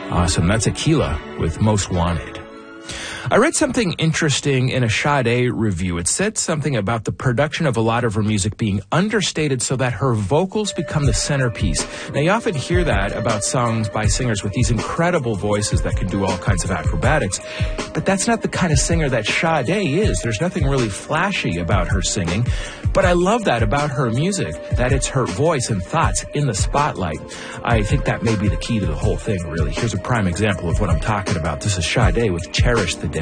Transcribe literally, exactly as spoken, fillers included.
Awesome. That's Aquila with Most Wanted. I read something interesting in a Sade review. It said something about the production of a lot of her music being understated so that her vocals become the centerpiece. Now, you often hear that about songs by singers with these incredible voices that can do all kinds of acrobatics, but that's not the kind of singer that Sade is. There's nothing really flashy about her singing, but I love that about her music, that it's her voice and thoughts in the spotlight. I think that may be the key to the whole thing, really. Here's a prime example of what I'm talking about. This is Sade with Cherish the Day.